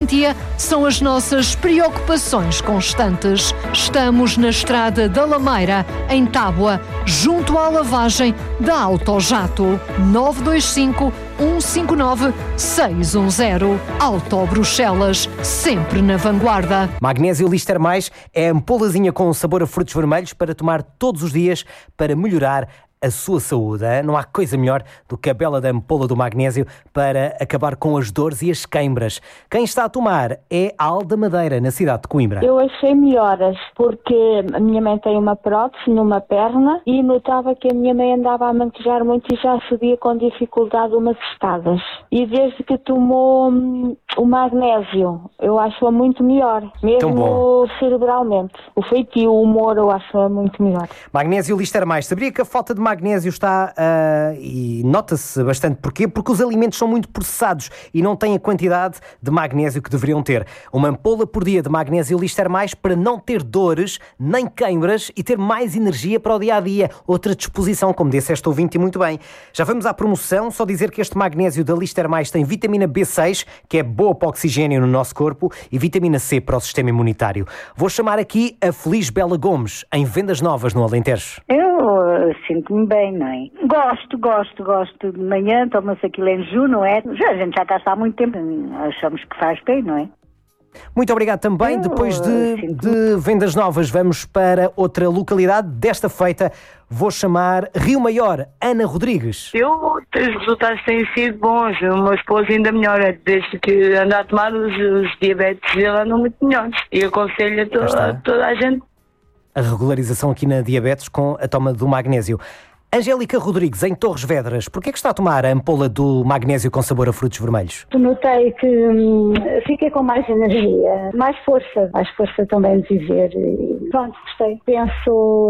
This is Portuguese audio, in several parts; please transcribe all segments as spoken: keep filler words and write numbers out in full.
garantia são as nossas preocupações constantes. Estamos na Estrada da Lameira, em Tábua, junto à lavagem da Autojato. nove dois cinco, um cinco nove, seis um zero. Auto Bruxelas, sempre na vanguarda. Magnésio Lister Mais é a ampolazinha com sabor a frutos vermelhos para tomar todos os dias para melhorar a sua saúde. Hein? Não há coisa melhor do que a bela da ampola do magnésio para acabar com as dores e as queimbras. Quem está a tomar é a Alda Madeira, na cidade de Coimbra. Eu achei melhoras, porque a minha mãe tem uma prótese numa perna e notava que a minha mãe andava a manquejar muito e já subia com dificuldade umas escadas. E desde que tomou hum, o magnésio, eu acho-a muito melhor, mesmo cerebralmente. O feitio, o humor, eu acho-a muito melhor. Magnésio Lister Mais. Sabia que a falta de magnésio está, uh, e nota-se bastante porquê, porque os alimentos são muito processados e não têm a quantidade de magnésio que deveriam ter. Uma ampola por dia de magnésio Lister Mais para não ter dores, nem queimbras e ter mais energia para o dia-a-dia. Outra disposição, como disse esta ouvinte muito bem. Já vamos à promoção, só dizer que este magnésio da Lister Mais tem vitamina B seis, que é boa para o oxigênio no nosso corpo, e vitamina C para o sistema imunitário. Vou chamar aqui a Feliz Bela Gomes, em Vendas Novas, no Alentejo. Eu sinto-me bem, não é? Gosto, gosto, gosto. De manhã toma-se aquilo em jejum, não é? Já, a gente já está há muito tempo, achamos que faz bem, não é? Muito obrigado também. Eu, Depois de, de Vendas Novas, vamos para outra localidade. Desta feita, vou chamar Rio Maior, Ana Rodrigues. Eu, os resultados têm sido bons. O meu esposo ainda melhora. Desde que anda a tomar os, os diabetes, ele andam muito melhores. E aconselho a, to, a toda a gente. A regularização aqui na diabetes com a toma do magnésio. Angélica Rodrigues, em Torres Vedras, porquê é que está a tomar a ampola do magnésio com sabor a frutos vermelhos? Notei que hum, fiquei com mais energia, mais força, mais força também de viver. E pronto, gostei. Penso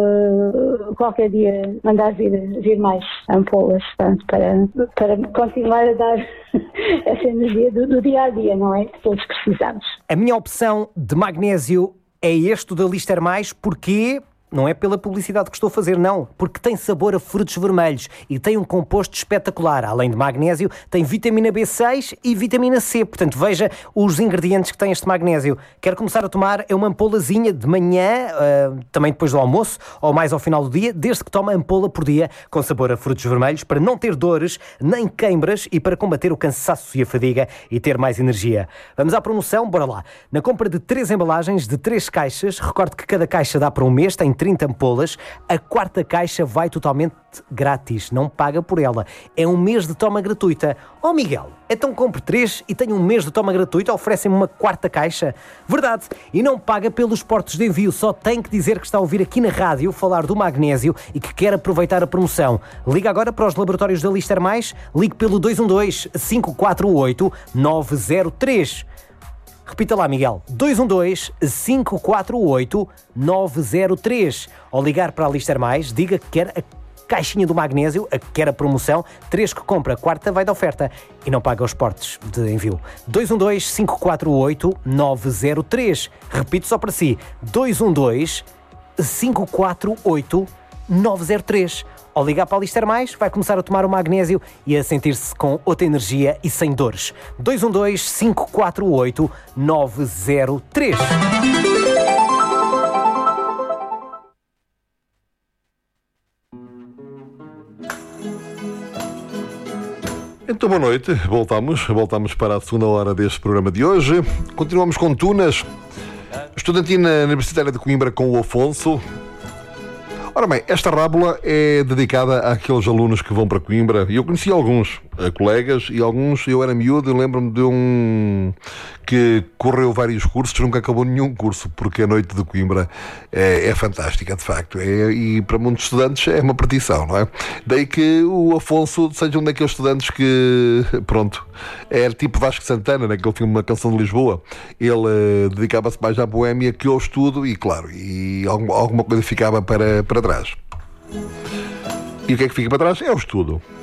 uh, qualquer dia mandar vir, vir mais ampolas, portanto, para, para continuar a dar essa energia do, do dia a dia, não é? Que todos precisamos. A minha opção de magnésio é este da Lister Mais, porque não é pela publicidade que estou a fazer, não, porque tem sabor a frutos vermelhos e tem um composto espetacular. Além de magnésio, tem vitamina B seis e vitamina C. Portanto, veja os ingredientes que tem este magnésio. Quer começar a tomar? É uma ampolazinha de manhã, uh, também depois do almoço, ou mais ao final do dia, desde que toma ampola por dia com sabor a frutos vermelhos, para não ter dores, nem queimbras e para combater o cansaço e a fadiga e ter mais energia. Vamos à promoção? Bora lá. Na compra de três embalagens, de três caixas, recordo que cada caixa dá para um mês, tem trinta ampolas, a quarta caixa vai totalmente grátis, não paga por ela. É um mês de toma gratuita. Oh Miguel, então compre três e tenha um mês de toma gratuita, oferecem-me uma quarta caixa? Verdade, e não paga pelos portos de envio, só tem que dizer que está a ouvir aqui na rádio falar do magnésio e que quer aproveitar a promoção. Liga agora para os laboratórios da Lister Mais, ligue pelo dois um dois, cinco quatro oito, nove zero três. Repita lá, Miguel. dois um dois, cinco quatro oito, nove zero três. Ou ligar para a Lister Mais, diga que quer a caixinha do magnésio, a que quer a promoção, três que compra, a quarta vai de oferta e não paga os portos de envio. dois um dois, cinco quatro oito, nove zero três. Repito só para si. dois um dois, cinco quatro oito, nove zero três. Ao ligar para a Lister Mais, vai começar a tomar o magnésio e a sentir-se com outra energia e sem dores. dois um dois, cinco quatro oito, nove zero três. Então, boa noite. Voltamos. Voltamos para a segunda hora deste programa de hoje. Continuamos com Tunas. Estudantina Universitária de Coimbra com o Afonso. Ora bem, esta rábula é dedicada àqueles alunos que vão para Coimbra. E eu conheci alguns uh, colegas e alguns, eu era miúdo, eu lembro-me de um que correu vários cursos, nunca acabou nenhum curso, porque a noite de Coimbra é, é fantástica, de facto. É, e para muitos estudantes é uma perdição, não é? Daí que o Afonso seja um daqueles estudantes que, pronto, era tipo Vasco Santana, naquele filme Uma Canção de Lisboa. Ele uh, dedicava-se mais à boémia que ao estudo e, claro, e alguma, alguma coisa ficava para, para trás. E o que é que fica para trás? É o estudo.